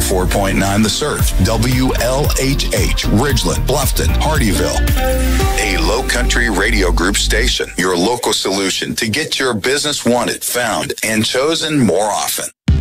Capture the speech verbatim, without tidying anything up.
four point nine The Surf, W L H H, Ridgeland, Bluffton, Hardyville. A Low Country Radio Group station, your local solution to get your business wanted, found, and chosen more often.